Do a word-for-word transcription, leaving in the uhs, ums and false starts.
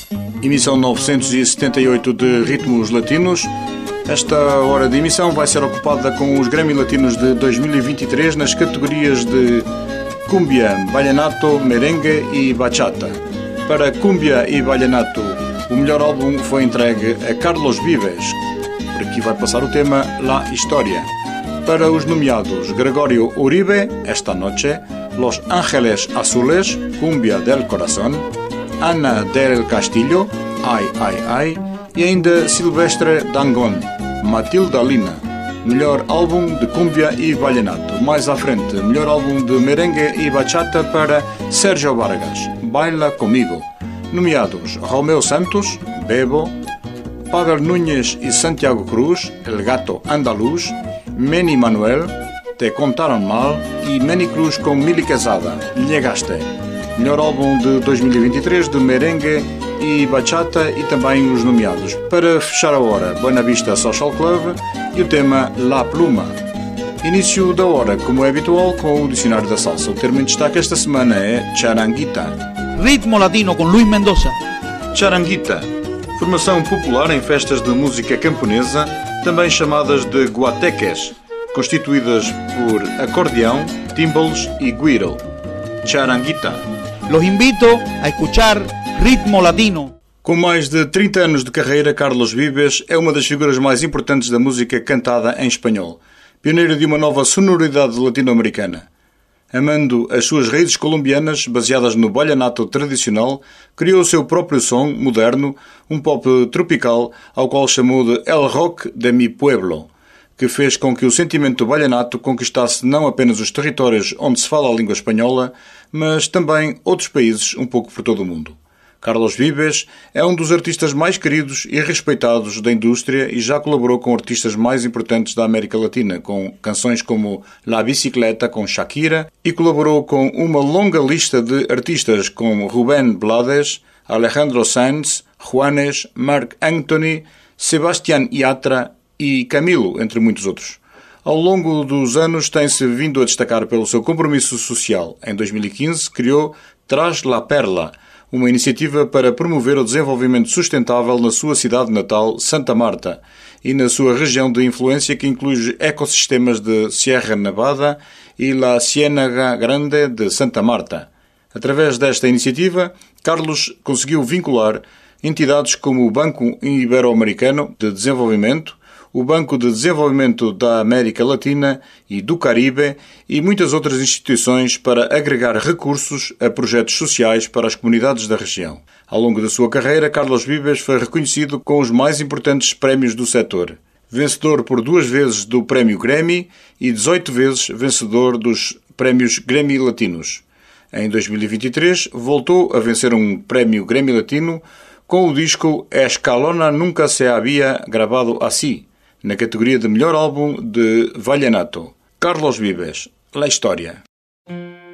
Emissão novecentos e setenta e oito de Ritmos Latinos. Esta hora de emissão vai ser ocupada com os Grammy Latinos de dois mil e vinte e três nas categorias de Cumbia, Vallenato, Merengue e Bachata. Para Cumbia e Vallenato, o melhor álbum foi entregue a Carlos Vives. Por aqui vai passar o tema La Historia. Para os nomeados, Gregorio Uribe, Esta Noche, Los Ángeles Azules, Cumbia del Corazón, Ana del Castillo, Ai Ai Ai, e ainda Silvestre Dangond, Matilda Lina, melhor álbum de Cumbia e Vallenato. Mais à frente, melhor álbum de Merengue e Bachata para Sérgio Vargas, Baila Comigo. Nomeados, Romeo Santos, Bebo, Pavel Núñez e Santiago Cruz, El Gato Andaluz, Manny Manuel, Te Contaron Mal e Manny Cruz com Mili Quesada, Llegaste. Melhor álbum de dois mil e vinte e três de Merengue e Bachata e também os nomeados. Para fechar a hora, Buena Vista Social Club e o tema La Pluma. Início da hora, como é habitual, com o Dicionário da Salsa. O termo em destaque esta semana é charanguita. Ritmo latino com Luís Mendoza. Charanguita, formação popular em festas de música camponesa, também chamadas de guateques, constituídas por acordeão, timbales e güiro. Charanguita. Los invito a escuchar Ritmo Latino. Com mais de trinta anos de carreira, Carlos Vives é uma das figuras mais importantes da música cantada em espanhol, pioneiro de uma nova sonoridade latino-americana. Amando as suas raízes colombianas, baseadas no vallenato tradicional, criou o seu próprio som moderno, um pop tropical, ao qual chamou de El Rock de mi Pueblo, que fez com que o sentimento do vallenato conquistasse não apenas os territórios onde se fala a língua espanhola, mas também outros países um pouco por todo o mundo. Carlos Vives é um dos artistas mais queridos e respeitados da indústria e já colaborou com artistas mais importantes da América Latina, com canções como La Bicicleta com Shakira, e colaborou com uma longa lista de artistas como Rubén Blades, Alejandro Sanz, Juanes, Marc Anthony, Sebastián Yatra e Camilo, entre muitos outros. Ao longo dos anos tem-se vindo a destacar pelo seu compromisso social. Em dois mil e quinze criou Tras la Perla, uma iniciativa para promover o desenvolvimento sustentável na sua cidade natal, Santa Marta, e na sua região de influência que inclui ecossistemas de Sierra Nevada e La Ciénaga Grande de Santa Marta. Através desta iniciativa, Carlos conseguiu vincular entidades como o Banco Ibero-Americano de Desenvolvimento, o Banco de Desenvolvimento da América Latina e do Caribe e muitas outras instituições para agregar recursos a projetos sociais para as comunidades da região. Ao longo da sua carreira, Carlos Vives foi reconhecido com os mais importantes prémios do setor. Vencedor por duas vezes do Prémio Grammy e dezoito vezes vencedor dos Prémios Grammy Latinos. Em dois mil e vinte e três, voltou a vencer um Prémio Grammy Latino com o disco Escalona Nunca Se Había Grabado Así, na categoria de melhor álbum de Vallenato. Carlos Vives, La Historia.